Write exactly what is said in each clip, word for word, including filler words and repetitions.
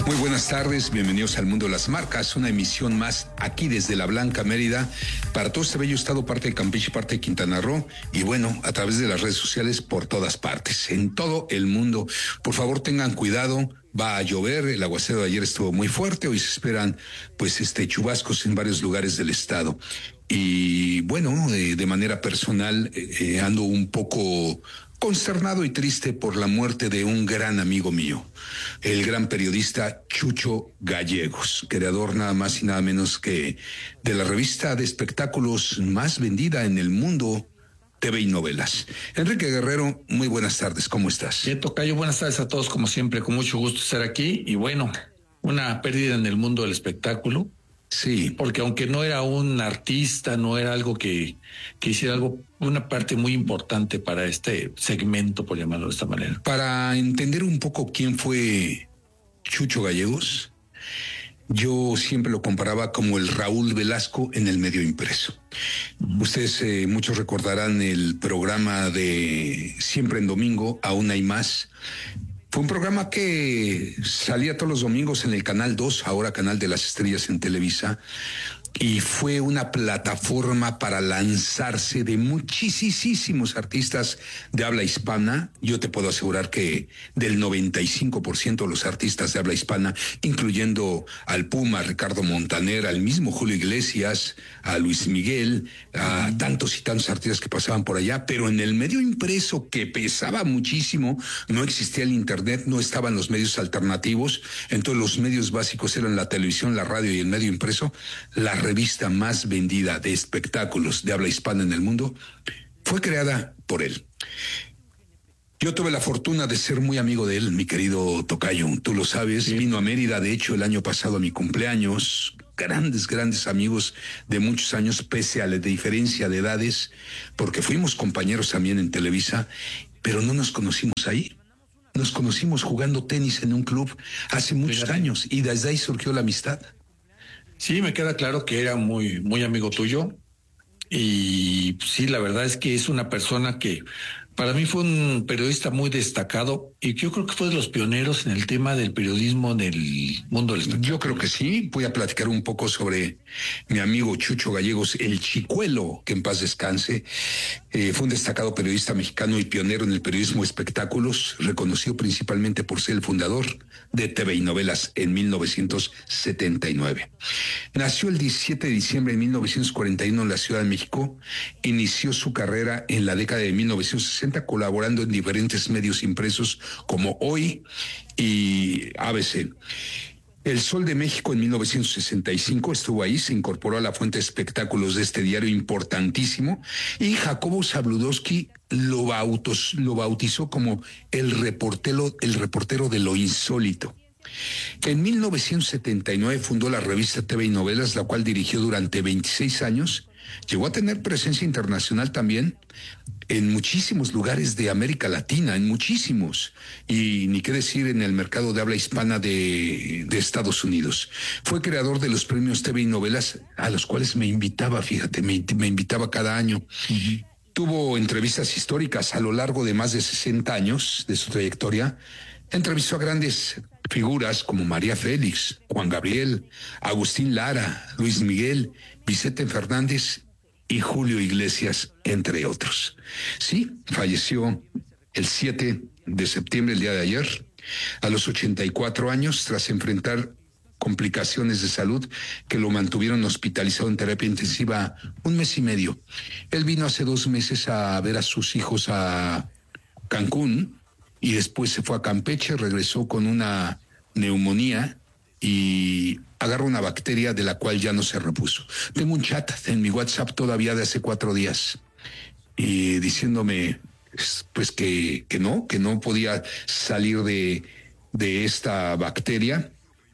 Muy buenas tardes, bienvenidos al Mundo de las Marcas, una emisión más aquí desde la Blanca Mérida, para todo este bello estado, parte de Campeche, parte de Quintana Roo, y bueno, a través de las redes sociales por todas partes, en todo el mundo. Por favor, tengan cuidado, va a llover, el aguacero de ayer estuvo muy fuerte, hoy se esperan pues este chubascos en varios lugares del estado. Y bueno, eh, de manera personal eh, ando un poco consternado y triste por la muerte de un gran amigo mío, el gran periodista Chucho Gallegos, creador nada más y nada menos que de la revista de espectáculos más vendida en el mundo, T V y Novelas. Enrique Guerrero, muy buenas tardes, ¿cómo estás? Bien, tocayo, buenas tardes a todos, como siempre, con mucho gusto estar aquí. Y bueno, una pérdida en el mundo del espectáculo. Sí. Porque aunque no era un artista, no era algo que, que hiciera algo, una parte muy importante para este segmento, por llamarlo de esta manera. Para entender un poco quién fue Chucho Gallegos, yo siempre lo comparaba como el Raúl Velasco en el medio impreso. Uh-huh. Ustedes eh, muchos recordarán el programa de Siempre en Domingo, Aún Hay Más. Fue un programa que salía todos los domingos en el Canal dos, ahora Canal de las Estrellas en Televisa, y fue una plataforma para lanzarse de muchísimos artistas de habla hispana. Yo te puedo asegurar que del noventa y cinco por ciento de los artistas de habla hispana, incluyendo al Puma, a Ricardo Montaner, al mismo Julio Iglesias, a Luis Miguel, a tantos y tantos artistas que pasaban por allá, pero en el medio impreso, que pesaba muchísimo, no existía el internet, no estaban los medios alternativos, entonces los medios básicos eran la televisión, la radio y el medio impreso. La revista más vendida de espectáculos de habla hispana en el mundo fue creada por él. Yo tuve la fortuna de ser muy amigo de él, mi querido tocayo, tú lo sabes, sí. Vino a Mérida, de hecho, el año pasado a mi cumpleaños, grandes, grandes amigos de muchos años, pese a la diferencia de edades, porque fuimos compañeros también en Televisa, pero no nos conocimos ahí. Nos conocimos jugando tenis en un club hace muchos Fíjate. años, y desde ahí surgió la amistad. Sí, me queda claro que era muy, muy amigo tuyo. Y sí, la verdad es que es una persona que para mí fue un periodista muy destacado y que yo creo que fue de los pioneros en el tema del periodismo en el mundo del espectáculo. Yo creo que sí. Voy a platicar un poco sobre mi amigo Chucho Gallegos, el Chicuelo, que en paz descanse. Eh, fue un destacado periodista mexicano y pionero en el periodismo de espectáculos, reconocido principalmente por ser el fundador de T V y Novelas en mil novecientos setenta y nueve. Nació el diecisiete de diciembre de mil novecientos cuarenta y uno en la Ciudad de México. Inició su carrera en la década de mil novecientos sesenta colaborando en diferentes medios impresos como Hoy y A B C. El Sol de México en mil novecientos sesenta y cinco estuvo ahí, se incorporó a la fuente de espectáculos de este diario importantísimo, y Jacobo Zabludowski lo, bautos, lo bautizó como el reportero, el reportero de lo insólito. En mil novecientos setenta y nueve fundó la revista T V y Novelas, la cual dirigió durante veintiséis años. Llegó a tener presencia internacional también en muchísimos lugares de América Latina, en muchísimos, y ni qué decir en el mercado de habla hispana de, de Estados Unidos. Fue creador de los premios T V y Novelas, a los cuales me invitaba, fíjate, me, me invitaba cada año. Uh-huh. Tuvo entrevistas históricas a lo largo de más de sesenta años de su trayectoria. Entrevistó a grandes figuras como María Félix, Juan Gabriel, Agustín Lara, Luis Miguel, Vicente Fernández y Julio Iglesias, entre otros. Sí, falleció el siete de septiembre, el día de ayer, a los ochenta y cuatro años, tras enfrentar complicaciones de salud que lo mantuvieron hospitalizado en terapia intensiva un mes y medio. Él vino hace dos meses a ver a sus hijos a Cancún y después se fue a Campeche, regresó con una neumonía y agarró una bacteria de la cual ya no se repuso. Tengo un chat en mi WhatsApp todavía de hace cuatro días y diciéndome pues que, que no, que no podía salir de, de esta bacteria.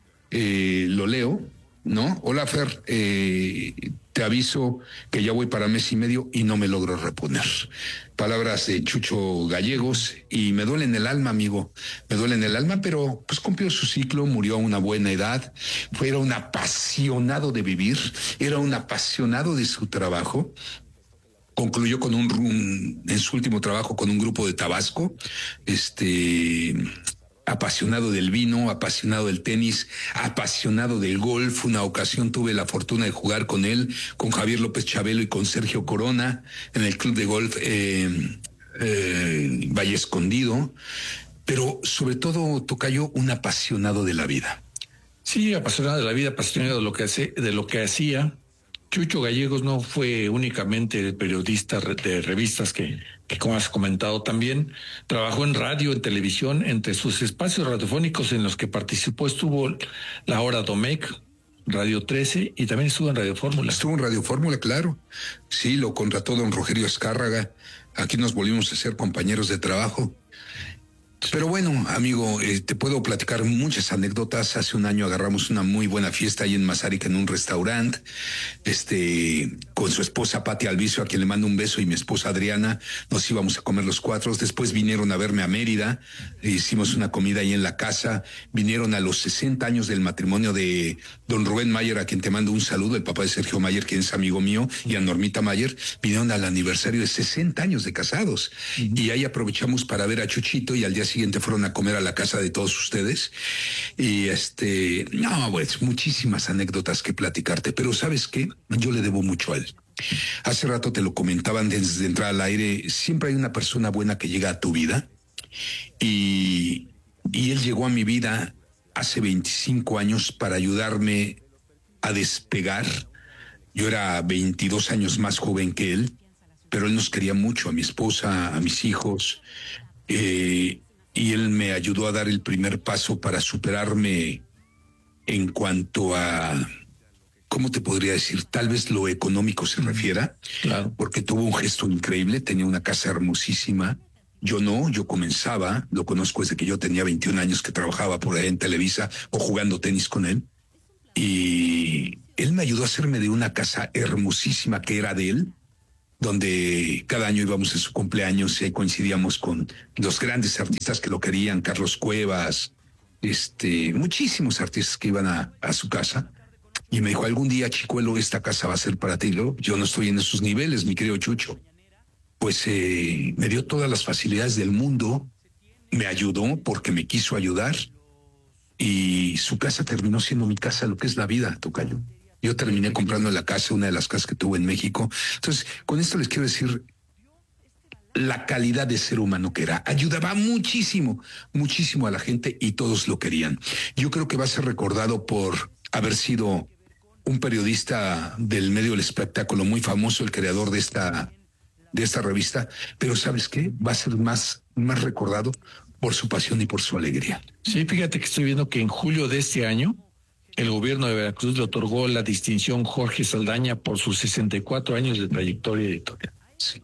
Eh, lo leo, ¿no? Hola Fer, eh, te aviso que ya voy para mes y medio y no me logro reponer. Palabras de Chucho Gallegos, y me duele en el alma, amigo, me duele en el alma, pero pues cumplió su ciclo, murió a una buena edad, fue, era un apasionado de vivir, era un apasionado de su trabajo. Concluyó con un, un en su último trabajo con un grupo de Tabasco, este apasionado del vino, apasionado del tenis, apasionado del golf. Una ocasión tuve la fortuna de jugar con él, con Javier López Chabelo y con Sergio Corona en el club de golf eh, eh, Valle Escondido. Pero sobre todo, tocayo, un apasionado de la vida. Sí, apasionado de la vida, apasionado de lo que hace, de lo que hacía. Chucho Gallegos no fue únicamente el periodista de revistas que, que, como has comentado también, trabajó en radio, en televisión. Entre sus espacios radiofónicos en los que participó estuvo La Hora Domecq, Radio trece, y también estuvo en Radio Fórmula. Estuvo en Radio Fórmula, claro. Sí, lo contrató don Rogelio Escárraga. Aquí nos volvimos a ser compañeros de trabajo. Pero bueno, amigo, eh, te puedo platicar muchas anécdotas. Hace un año agarramos una muy buena fiesta ahí en Mazarik, en un restaurante, este, con su esposa Pati Alviso, a quien le mando un beso, y mi esposa Adriana. Nos íbamos a comer los cuatro. Después vinieron a verme a Mérida, hicimos una comida ahí en la casa. Vinieron a los sesenta años del matrimonio de don Rubén Mayer, a quien te mando un saludo, el papá de Sergio Mayer, quien es amigo mío, y a Normita Mayer. Vinieron al aniversario de sesenta años de casados. Uh-huh. Y ahí aprovechamos para ver a Chuchito, y al día siguiente fueron a comer a la casa de todos ustedes. Y este, no, pues muchísimas anécdotas que platicarte, pero ¿sabes qué? Yo le debo mucho a él. Hace rato te lo comentaban antes de entrar al aire, siempre hay una persona buena que llega a tu vida, y, y él llegó a mi vida hace veinticinco años para ayudarme a despegar. Yo era veintidós años más joven que él, pero él nos quería mucho, a mi esposa, a mis hijos, eh, y él me ayudó a dar el primer paso para superarme en cuanto a, ¿cómo te podría decir? Tal vez lo económico se refiera, claro, porque tuvo un gesto increíble, tenía una casa hermosísima. Yo no, yo comenzaba, lo conozco desde que yo tenía veintiún años, que trabajaba por ahí en Televisa o jugando tenis con él, y él me ayudó a hacerme de una casa hermosísima que era de él, donde cada año íbamos en su cumpleaños y ahí coincidíamos con los grandes artistas que lo querían, Carlos Cuevas, este, muchísimos artistas que iban a, a su casa. Y me dijo, algún día, Chicuelo, esta casa va a ser para ti. Yo, yo no estoy en esos niveles, mi querido Chucho. Pues eh, me dio todas las facilidades del mundo, me ayudó porque me quiso ayudar, y su casa terminó siendo mi casa, lo que es la vida, tocayo. Yo terminé comprando la casa, una de las casas que tuve en México. Entonces, con esto les quiero decir la calidad de ser humano que era. Ayudaba muchísimo, muchísimo a la gente, y todos lo querían. Yo creo que va a ser recordado por haber sido un periodista del medio del espectáculo muy famoso, el creador de esta, de esta revista. Pero ¿sabes qué? Va a ser más, más recordado por su pasión y por su alegría. Sí, fíjate que estoy viendo que en julio de este año el gobierno de Veracruz le otorgó la distinción Jorge Saldaña por sus sesenta y cuatro años de trayectoria editorial. Sí.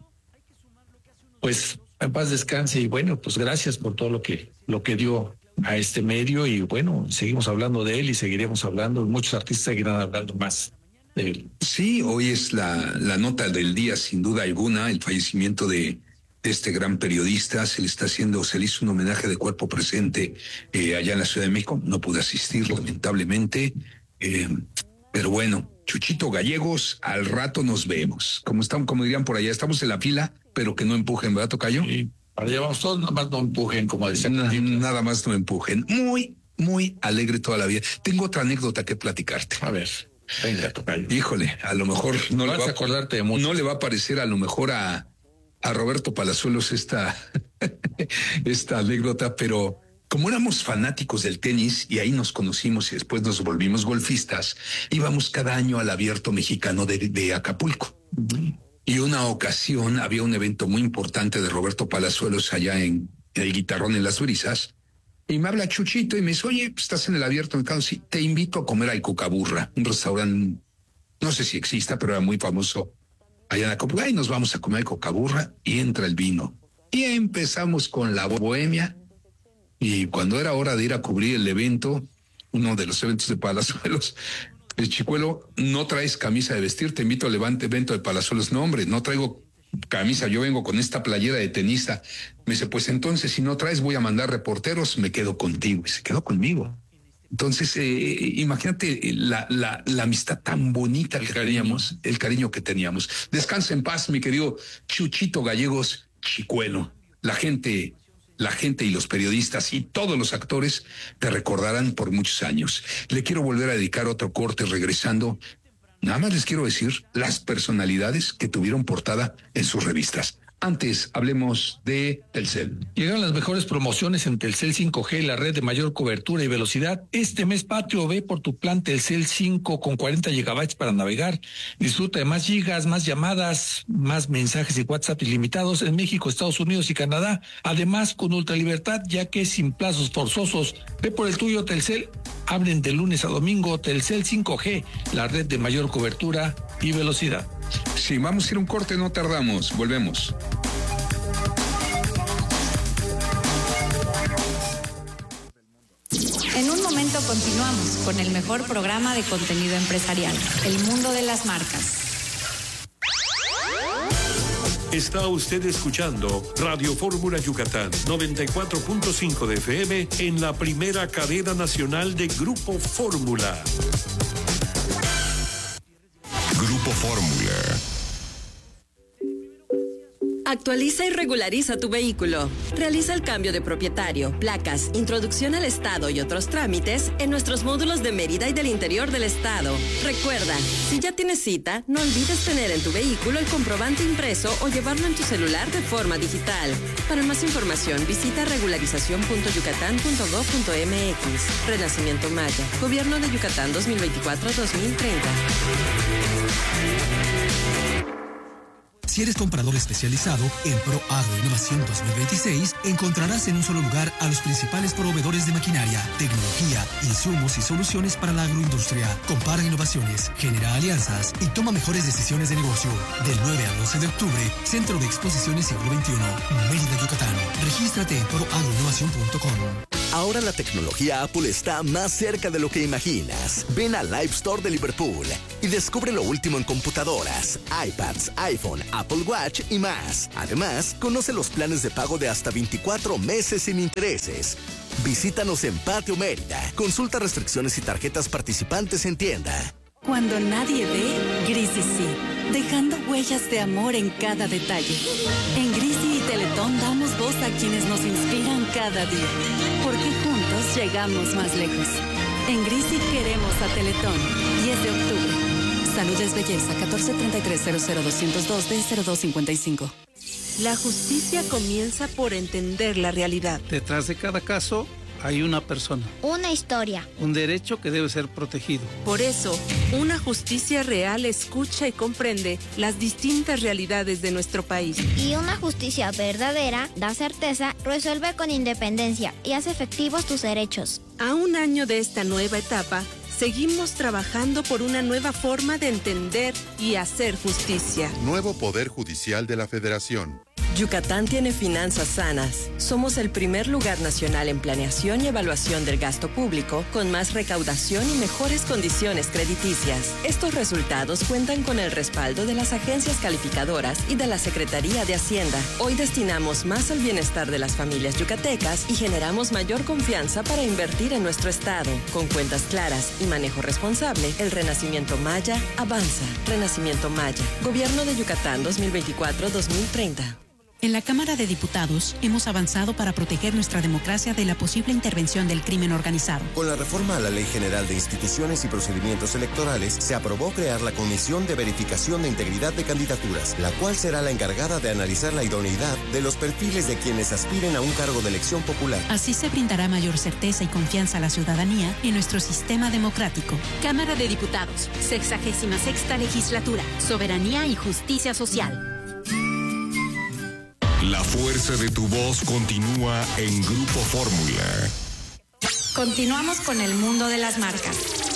Pues en paz descanse, y bueno, pues gracias por todo lo que, lo que dio a este medio, y bueno, seguimos hablando de él y seguiremos hablando, muchos artistas seguirán hablando más de él. Sí, hoy es la, la nota del día, sin duda alguna, el fallecimiento de, de este gran periodista. Se le está haciendo, se le hizo un homenaje de cuerpo presente eh, allá en la Ciudad de México. No pude asistir, lamentablemente, eh, pero bueno, Chuchito Gallegos, al rato nos vemos. Como estamos, como dirían por allá, estamos en la fila, pero que no empujen, ¿verdad, tocayo? Sí, para allá vamos todos, nada más no empujen, como decían. Na, nada más no empujen. Muy, muy alegre toda la vida. Tengo otra anécdota que platicarte. A ver, venga, tocayo. Híjole, a lo mejor no le va a acordarte de mucho. No le va a parecer a lo mejor a, a Roberto Palazuelos esta, esta anécdota, pero como éramos fanáticos del tenis y ahí nos conocimos y después nos volvimos golfistas, íbamos cada año al Abierto Mexicano de, de Acapulco. Uh-huh. Y una ocasión había un evento muy importante de Roberto Palazuelos allá en, en el Guitarrón, en Las Brisas, y me habla Chuchito y me dice, oye, ¿estás en el Abierto Mexicano? Sí, te invito a comer al Cucaburra, un restaurante, no sé si exista, pero era muy famoso allá en Acapulco. Ahí nos vamos a comer al Cucaburra, y entra el vino. Y empezamos con la bohemia. Y cuando era hora de ir a cubrir el evento, uno de los eventos de Palazuelos, el Chicuelo, no traes camisa de vestir, te invito al evento de Palazuelos. No, hombre, no traigo camisa, yo vengo con esta playera de tenista. Me dice, pues entonces, si no traes, voy a mandar reporteros, me quedo contigo. Y se quedó conmigo. Entonces, eh, imagínate la, la, la amistad tan bonita que teníamos, el cariño que teníamos. Descansa en paz, mi querido Chuchito Gallegos Chicuelo. La gente la gente y los periodistas y todos los actores te recordarán por muchos años. Le quiero volver a dedicar otro corte regresando. Nada más les quiero decir las personalidades que tuvieron portada en sus revistas. Antes, hablemos de Telcel. Llegaron las mejores promociones en Telcel cinco G, la red de mayor cobertura y velocidad. Este mes patrio, ve por tu plan Telcel cinco con cuarenta gigabytes para navegar. Disfruta de más gigas, más llamadas, más mensajes y WhatsApp ilimitados en México, Estados Unidos y Canadá. Además, con ultralibertad, ya que sin plazos forzosos. Ve por el tuyo, Telcel. Abren de lunes a domingo. Telcel cinco G, la red de mayor cobertura y velocidad. Sí, vamos a ir a un corte, no tardamos. Volvemos. En un momento continuamos con el mejor programa de contenido empresarial, El Mundo de las Marcas. Está usted escuchando Radio Fórmula Yucatán, noventa y cuatro punto cinco de F M en la primera cadena nacional de Grupo Fórmula. Grupo Fórmula. Actualiza y regulariza tu vehículo. Realiza el cambio de propietario, placas, introducción al estado y otros trámites en nuestros módulos de Mérida y del interior del estado. Recuerda, si ya tienes cita, no olvides tener en tu vehículo el comprobante impreso o llevarlo en tu celular de forma digital. Para más información, visita regularización punto yucatán punto gob punto m x. Renacimiento Maya. Gobierno de Yucatán dos mil veinticuatro a dos mil treinta. Si eres comprador especializado en Pro Agro Innovación dos mil veintiséis, encontrarás en un solo lugar a los principales proveedores de maquinaria, tecnología, insumos y soluciones para la agroindustria. Compara innovaciones, genera alianzas y toma mejores decisiones de negocio. Del nueve al once de octubre, Centro de Exposiciones Siglo veintiuno, Mérida, Yucatán. Regístrate en pro agro innovación punto com. Ahora la tecnología Apple está más cerca de lo que imaginas. Ven al Live Store de Liverpool y descubre lo último en computadoras, iPads, iPhone, Apple Watch y más. Además, conoce los planes de pago de hasta veinticuatro meses sin intereses. Visítanos en Patio Mérida. Consulta restricciones y tarjetas participantes en tienda. Cuando nadie ve, Grisi sí, dejando huellas de amor en cada detalle. En Grisi y Teletón damos voz a quienes nos inspiran cada día, porque juntos llegamos más lejos. En Grisi queremos a Teletón. diez de octubre. Salud es belleza. catorce treinta y tres cero cero doscientos dos de cero dos cincuenta y cinco. La justicia comienza por entender la realidad. Detrás de cada caso hay una persona. Una historia. Un derecho que debe ser protegido. Por eso, una justicia real escucha y comprende las distintas realidades de nuestro país. Y una justicia verdadera da certeza, resuelve con independencia y hace efectivos tus derechos. A un año de esta nueva etapa, seguimos trabajando por una nueva forma de entender y hacer justicia. Nuevo Poder Judicial de la Federación. Yucatán tiene finanzas sanas. Somos el primer lugar nacional en planeación y evaluación del gasto público, con más recaudación y mejores condiciones crediticias. Estos resultados cuentan con el respaldo de las agencias calificadoras y de la Secretaría de Hacienda. Hoy destinamos más al bienestar de las familias yucatecas y generamos mayor confianza para invertir en nuestro estado. Con cuentas claras y manejo responsable, el Renacimiento Maya avanza. Renacimiento Maya. Gobierno de Yucatán dos mil veinticuatro a dos mil treinta. En la Cámara de Diputados hemos avanzado para proteger nuestra democracia de la posible intervención del crimen organizado. Con la reforma a la Ley General de Instituciones y Procedimientos Electorales, se aprobó crear la Comisión de Verificación de Integridad de Candidaturas, la cual será la encargada de analizar la idoneidad de los perfiles de quienes aspiren a un cargo de elección popular. Así se brindará mayor certeza y confianza a la ciudadanía en nuestro sistema democrático. Cámara de Diputados, sexagésima sexta legislatura, Soberanía y Justicia Social. La fuerza de tu voz continúa en Grupo Fórmula. Continuamos con el mundo de las marcas.